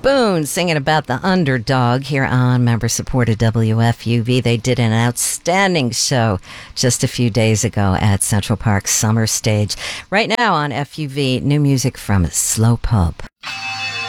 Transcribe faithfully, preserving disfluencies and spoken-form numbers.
Spoon singing about the underdog here on member-supported W F U V. They did an outstanding show just a few days ago at Central Park Summer Stage. Right now on F U V, new music from Slow Pub.